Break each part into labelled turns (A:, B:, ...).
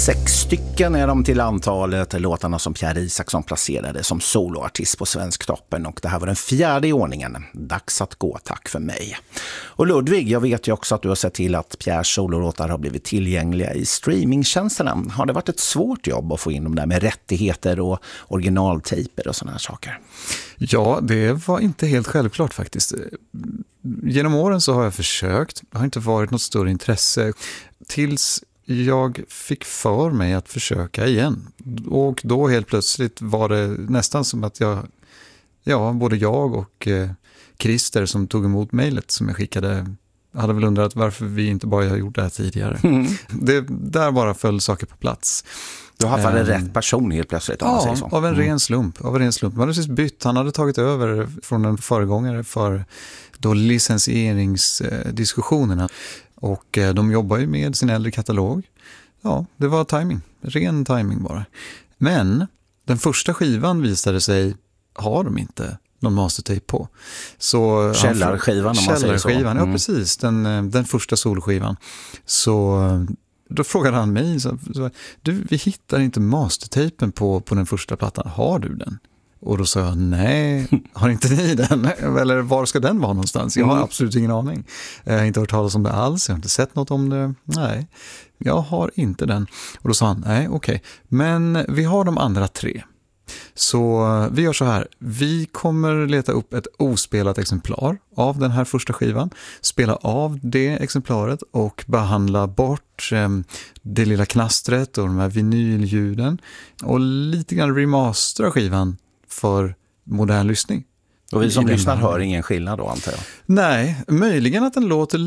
A: 6 stycken är de till antalet, låtarna som Pierre Isaksson placerade som soloartist på Svensktoppen, och det här var den 4:e i ordningen. Dags att gå, tack för mig. Och Ludvig, jag vet ju också att du har sett till att Pierres sololåtar har blivit tillgängliga i streamingtjänsterna. Har det varit ett svårt jobb att få in dem där med rättigheter och originaltejper och såna här saker?
B: Ja, det var inte helt självklart faktiskt. Genom åren så har jag försökt. Det har inte varit något större intresse. Tills jag fick för mig att försöka igen. Och då helt plötsligt var det nästan som att både jag och Christer som tog emot mejlet som jag skickade hade väl undrat varför vi inte bara har gjort det här tidigare. Det där bara föll saker på plats.
A: Du har rätt person helt plötsligt, om man säger så.
B: Av en ren slump. Man hade precis bytt. Han hade tagit över från en föregångare för då licensieringsdiskussionerna. Och de jobbar ju med sin äldre katalog. Ja, det var timing. Ren timing bara. Men den första skivan visade sig har de inte någon mastertape på. Så
A: källarskivan, om man säger så.
B: Ja, precis. Den första solskivan. Så då frågade han mig, vi hittar inte mastertapen på den första plattan. Har du den? Och då sa jag, nej, har inte ni den? Eller var ska den vara någonstans? Jag har absolut ingen aning. Jag har inte hört talas om det alls. Jag har inte sett något om det. Nej, jag har inte den. Och då sa han, nej, okej. Men vi har de andra 3. Så vi gör så här. Vi kommer leta upp ett ospelat exemplar av den här första skivan. Spela av det exemplaret och behandla bort det lilla knastret och de här vinylljuden. Och lite grann remastera skivan för modern lyssning.
A: Och vi som lyssnar hör ingen skillnad då, antar jag?
B: Nej, möjligen att den låter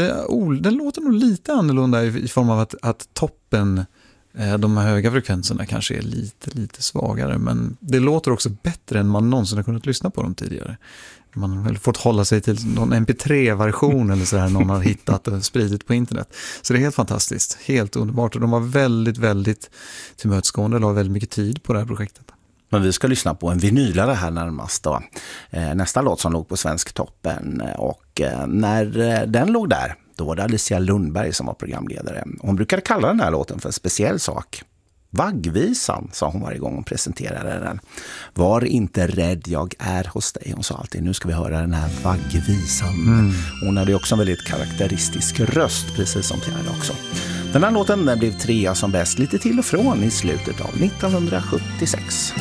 B: nog lite annorlunda i form av att toppen, de här höga frekvenserna kanske är lite svagare, men det låter också bättre än man någonsin har kunnat lyssna på dem tidigare. Man har väl fått hålla sig till någon MP3-version eller så här någon har hittat och spridit på internet. Så det är helt fantastiskt, helt underbart, och de var väldigt, väldigt tillmötesgående och la väldigt mycket tid på det här projektet.
A: Men vi ska lyssna på en vinylare här närmast då. Nästa låt som låg på Svensktoppen, och när den låg där, då var det Alicia Lundberg som var programledare. Hon brukade kalla den här låten för en speciell sak. Vaggvisan, sa hon varje gång hon presenterade den. Var inte rädd, jag är hos dig. Hon sa alltid, nu ska vi höra den här vaggvisan. Hon hade också en väldigt karaktäristisk röst, precis som Pierre också. Den här låten blev 3 som bäst lite till och från i slutet av 1976.